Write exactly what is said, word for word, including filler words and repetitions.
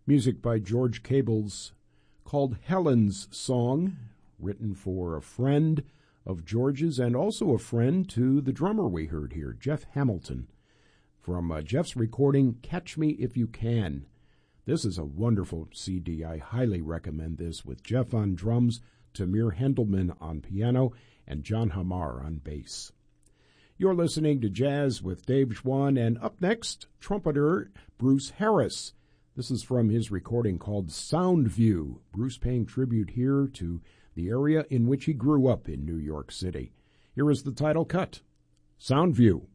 Music by George Cables called Helen's Song, written for a friend of George's and also a friend to the drummer we heard here, Jeff Hamilton, from uh, Jeff's recording Catch Me If You Can. This is a wonderful C D. I highly recommend this, with Jeff on drums, Tamir Hendelman on piano, and John Hamar on bass. You're listening to Jazz with Dave Schwann, and up next, trumpeter Bruce Harris. This is from his recording called Sound View. Bruce paying tribute here to the area in which he grew up in New York City. Here is the title cut, Sound View.